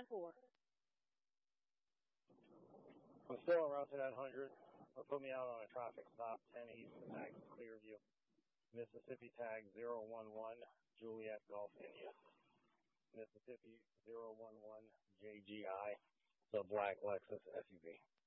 for? I'm still around to that 100. Put me out on a traffic stop, 10 East, tag Clearview, Mississippi tag 011, Juliet Golf India, Mississippi 011 JGI, the black Lexus SUV.